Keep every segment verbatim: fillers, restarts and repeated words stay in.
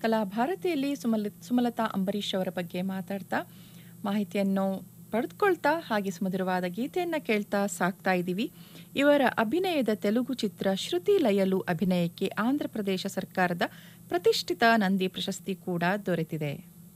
ಕಲಾ ಭಾರತಿಯಲ್ಲಿ ಸುಮಲ ಸುಮಲತಾ ಅಂಬರೀಷ್ ಅವರ ಬಗ್ಗೆ ಮಾತಾಡ್ತಾ ಮಾಹಿತಿಯನ್ನು ಪಡೆದುಕೊಳ್ತಾ ಹಾಗೆ ಸುಮಧುರವಾದ ಗೀತೆಯನ್ನು ಕೇಳ್ತಾ ಸಾಕ್ತಾ ಇದ್ದೀವಿ. ಇವರ ಅಭಿನಯದ ತೆಲುಗು ಚಿತ್ರ ಶ್ರುತಿ ಲಯಲು ಅಭಿನಯಕ್ಕೆ ಆಂಧ್ರ ಪ್ರದೇಶ ಸರ್ಕಾರದ ಪ್ರತಿಷ್ಠಿತ ನಂದಿ ಪ್ರಶಸ್ತಿ ಕೂಡ ದೊರೆತಿದೆ.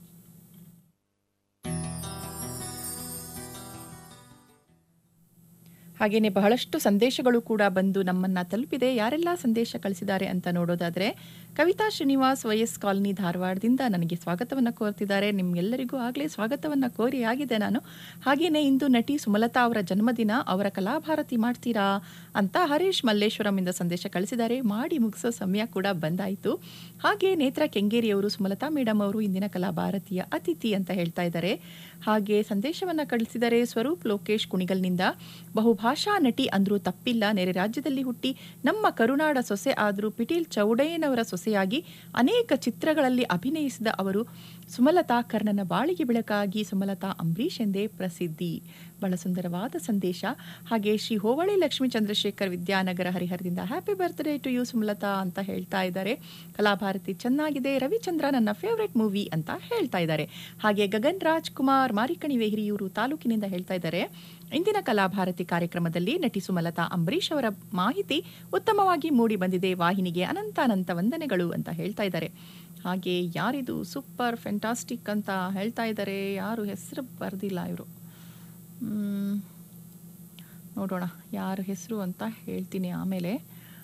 ಹಾಗೆಯೇ ಬಹಳಷ್ಟು ಸಂದೇಶಗಳು ಕೂಡ ಬಂದು ನಮ್ಮನ್ನ ತಲುಪಿದೆ. ಯಾರೆಲ್ಲ ಸಂದೇಶ ಕಳಿಸಿದ್ದಾರೆ ಅಂತ ನೋಡೋದಾದರೆ, ಕವಿತಾ ಶ್ರೀನಿವಾಸ್ ವೈಎಸ್ ಕಾಲನಿ ಧಾರವಾಡದಿಂದ ನನಗೆ ಸ್ವಾಗತವನ್ನು ಕೋರ್ತಿದ್ದಾರೆ. ನಿಮ್ಗೆಲ್ಲರಿಗೂ ಆಗಲೇ ಸ್ವಾಗತವನ್ನು ಕೋರಿ ಆಗಿದೆ ನಾನು. ಹಾಗೆಯೇ ಇಂದು ನಟಿ ಸುಮಲತಾ ಅವರ ಜನ್ಮದಿನ, ಅವರ ಕಲಾಭಾರತಿ ಮಾಡ್ತೀರಾ ಅಂತ ಹರೀಶ್ ಮಲ್ಲೇಶ್ವರಮಿಂದ ಸಂದೇಶ ಕಳಿಸಿದ್ದಾರೆ. ಮಾಡಿ ಮುಗಿಸೋ ಸಮಯ ಕೂಡ ಬಂದಾಯಿತು. ಹಾಗೆ ನೇತ್ರ ಕೆಂಗೇರಿಯವರು ಸುಮಲತಾ ಮೇಡಮ್ ಅವರು ಇಂದಿನ ಕಲಾಭಾರತಿಯ ಅತಿಥಿ ಅಂತ ಹೇಳ್ತಾ ಇದ್ದಾರೆ. ಹಾಗೆ ಸಂದೇಶವನ್ನು ಕಳಿಸಿದರೆ ಸ್ವರೂಪ್ ಲೋಕೇಶ್ ಕುಣಿಗಲ್ನಿಂದ, ಬಹುಭಾಷಾ ನಟಿ ಅಂದ್ರೂ ತಪ್ಪಿಲ್ಲ, ನೆರೆ ರಾಜ್ಯದಲ್ಲಿ ಹುಟ್ಟಿ ನಮ್ಮ ಕರುನಾಡ ಸೊಸೆ ಆದರೂ ಪಿಟೀಲ್ ಚೌಡಯ್ಯನವರ ಸೊಸೆಯಾಗಿ ಅನೇಕ ಚಿತ್ರಗಳಲ್ಲಿ ಅಭಿನಯಿಸಿದ ಅವರು ಸುಮಲತಾ ಕರ್ಣನ ಬಾಳಿಗೆ ಬೆಳಕಾಗಿ ಸುಮಲತಾ ಅಂಬರೀಷ್ ಎಂದೇ ಪ್ರಸಿದ್ಧಿ. ಬಹಳ ಸುಂದರವಾದ ಸಂದೇಶ. ಹಾಗೆ Shri ಹೋವಳಿ Lakshmi Chandrashekhar Vidyanagar ಹರಿಹರದಿಂದ happy birthday to you Sumalatha ಅಂತ ಹೇಳ್ತಾ ಇದ್ದಾರೆ. ಕಲಾಭಾರತಿ ಚೆನ್ನಾಗಿದೆ, ರವಿಚಂದ್ರ ನನ್ನ ಫೇವ್ರೆಟ್ ಮೂವಿ ಅಂತ ಹೇಳ್ತಾ ಇದ್ದಾರೆ. ಹಾಗೆ ಗಗನ್ ರಾಜ್ ಕುಮಾರ್ ಮಾರಿಕಣಿವೆ ಹಿರಿಯೂರು ತಾಲೂಕಿನಿಂದ ಹೇಳ್ತಾ ಇದ್ದಾರೆ, ಇಂದಿನ ಕಲಾಭಾರತಿ ಕಾರ್ಯಕ್ರಮದಲ್ಲಿ ನಟಿ ಸುಮಲತಾ ಅಂಬರೀಷ್ ಅವರ ಮಾಹಿತಿ ಉತ್ತಮವಾಗಿ ಮೂಡಿ ಬಂದಿದೆ, ವಾಹಿನಿಗೆ ಅನಂತ ಅನಂತ ವಂದನೆಗಳು ಅಂತ ಹೇಳ್ತಾ ಇದ್ದಾರೆ. ಹಾಗೆ ಯಾರಿದು ಸೂಪರ್ ಫ್ಯಾಂಟಾಸ್ಟಿಕ್ ಅಂತ ಹೇಳ್ತಾ ಇದ್ದಾರೆ, ಯಾರು ಹೆಸರು ಬರೆದಿಲ್ಲ ಇವರು, ನೋಡೋಣ ಯಾರು ಹೆಸರು ಅಂತ ಹೇಳ್ತೀನಿ ಆಮೇಲೆ.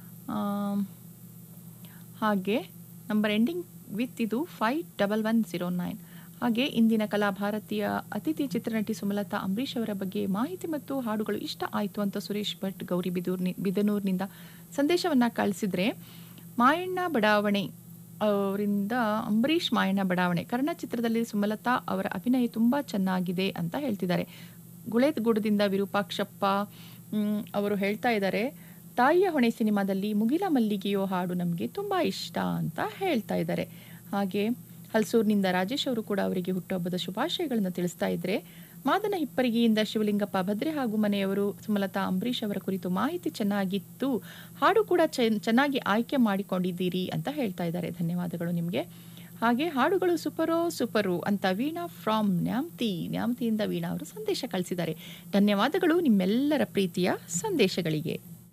ಹಾಗೆ ನಂಬರ್ ಎಂಡಿಂಗ್ ವಿತ್ ಇದು five double one zero nine. ಹಾಗೆ ಇಂದಿನ ಕಲಾಭಾರತೀಯ ಅತಿಥಿ ಚಿತ್ರನಟಿ ಸುಮಲತಾ ಅಂಬರೀಷ್ ಅವರ ಬಗ್ಗೆ ಮಾಹಿತಿ ಮತ್ತು ಹಾಡುಗಳು ಇಷ್ಟ ಆಯಿತು ಅಂತ ಸುರೇಶ್ ಭಟ್ ಗೌರಿ ಬಿದೂರ್ನಿ ಬಿದನೂರಿನಿಂದ ಸಂದೇಶವನ್ನು ಕಳಿಸಿದರೆ, ಮಾಯಣ್ಣ ಬಡಾವಣೆ ಅವರಿಂದ ಅಂಬರೀಷ್ ಮಾಯಣ್ಣ ಬಡಾವಣೆ ಕರ್ಣ ಚಿತ್ರದಲ್ಲಿ ಸುಮಲತಾ ಅವರ ಅಭಿನಯ ತುಂಬ ಚೆನ್ನಾಗಿದೆ ಅಂತ ಹೇಳ್ತಿದ್ದಾರೆ. ಗುಳೇದಗೂಡದಿಂದ ವಿರೂಪಾಕ್ಷಪ್ಪ ಅವರು ಹೇಳ್ತಾ ಇದ್ದಾರೆ, ತಾಯಿಯ ಹೊಣೆ ಸಿನಿಮಾದಲ್ಲಿ ಮುಗಿಲ ಮಲ್ಲಿಗೆಯೋ ಹಾಡು ನಮಗೆ ತುಂಬ ಇಷ್ಟ ಅಂತ ಹೇಳ್ತಾ ಇದ್ದಾರೆ. ಹಾಗೆ ಹಲ್ಸೂರಿನಿಂದ ರಾಜೇಶ್ ಅವರು ಕೂಡ ಅವರಿಗೆ ಹುಟ್ಟುಹಬ್ಬದ ಶುಭಾಶಯಗಳನ್ನು ತಿಳಿಸ್ತಾ ಇದ್ರೆ, ಮಾದನ ಹಿಪ್ಪರಿಗೆಯಿಂದ ಶಿವಲಿಂಗಪ್ಪ ಭದ್ರೆ ಹಾಗೂ ಮನೆಯವರು ಸುಮಲತಾ ಅಂಬರೀಷ್ ಅವರ ಕುರಿತು ಮಾಹಿತಿ ಚೆನ್ನಾಗಿತ್ತು, ಹಾಡು ಕೂಡ ಚೆನ್ನಾಗಿ ಆಯ್ಕೆ ಮಾಡಿಕೊಂಡಿದ್ದೀರಿ ಅಂತ ಹೇಳ್ತಾ ಇದ್ದಾರೆ. ಧನ್ಯವಾದಗಳು ನಿಮಗೆ. ಹಾಗೆ ಹಾಡುಗಳು ಸೂಪರೋ ಸೂಪರು ಅಂತ ವೀಣಾ ಫ್ರಾಮ್ ನ್ಯಾಮ್ತಿ ನ್ಯಾಮ್ತಿಯಿಂದ ವೀಣಾ ಅವರು ಸಂದೇಶ ಕಳಿಸಿದ್ದಾರೆ. ಧನ್ಯವಾದಗಳು ನಿಮ್ಮೆಲ್ಲರ ಪ್ರೀತಿಯ ಸಂದೇಶಗಳಿಗೆ.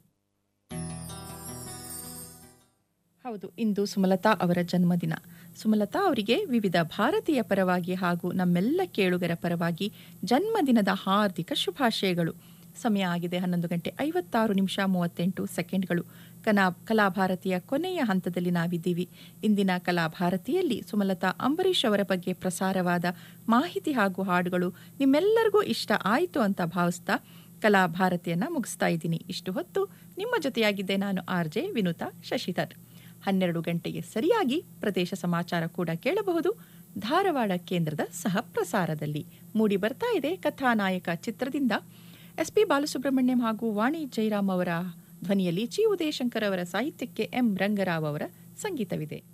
ಹೌದು, ಇಂದು ಸುಮಲತಾ ಅವರ ಜನ್ಮದಿನ. ಸುಮಲತಾ ಅವರಿಗೆ ವಿವಿಧ ಭಾರತೀಯ ಪರವಾಗಿ ಹಾಗೂ ನಮ್ಮೆಲ್ಲ ಕೇಳುಗರ ಪರವಾಗಿ ಜನ್ಮದಿನದ ಹಾರ್ದಿಕ ಶುಭಾಶಯಗಳು. ಸಮಯ ಆಗಿದೆ ಹನ್ನೊಂದು ಗಂಟೆ ಐವತ್ತಾರು ನಿಮಿಷ ಮೂವತ್ತೆಂಟು ಸೆಕೆಂಡ್ಗಳು. ಕಲಾ ಕಲಾಭಾರತಿಯ ಕೊನೆಯ ಹಂತದಲ್ಲಿ ನಾವಿದ್ದೀವಿ. ಇಂದಿನ ಕಲಾಭಾರತಿಯಲ್ಲಿ ಸುಮಲತಾ ಅಂಬರೀಷ್ ಅವರ ಬಗ್ಗೆ ಪ್ರಸಾರವಾದ ಮಾಹಿತಿ ಹಾಗೂ ಹಾಡುಗಳು ನಿಮ್ಮೆಲ್ಲರಿಗೂ ಇಷ್ಟ ಆಯಿತು ಅಂತ ಭಾವಿಸ್ತಾ ಕಲಾಭಾರತಿಯನ್ನು ಮುಗಿಸ್ತಾ ಇದ್ದೀನಿ. ಇಷ್ಟು ಹೊತ್ತು ನಿಮ್ಮ ಜೊತೆಯಾಗಿದ್ದೆ ನಾನು ಆರ್ ಜೆ ವಿನುತಾ ಶಶಿಧರ್. ಹನ್ನೆರಡು ಗಂಟೆಗೆ ಸರಿಯಾಗಿ ಪ್ರದೇಶ ಸಮಾಚಾರ ಕೂಡ ಕೇಳಬಹುದು ಧಾರವಾಡ ಕೇಂದ್ರದ ಸಹ ಪ್ರಸಾರದಲ್ಲಿ. ಮೂಡಿ ಬರ್ತಾ ಇದೆ ಕಥಾನಾಯಕ ಚಿತ್ರದಿಂದ ಎಸ್ ಪಿ ಬಾಲಸುಬ್ರಹ್ಮಣ್ಯಂ ಹಾಗೂ ವಾಣಿ ಜಯರಾಮ್ ಅವರ ಧ್ವನಿಯಲ್ಲಿ ಚಿ ಉದಯಶಂಕರ್ ಅವರ ಸಾಹಿತ್ಯಕ್ಕೆ ಎಂ ರಂಗರಾವ್ ಅವರ ಸಂಗೀತವಿದೆ.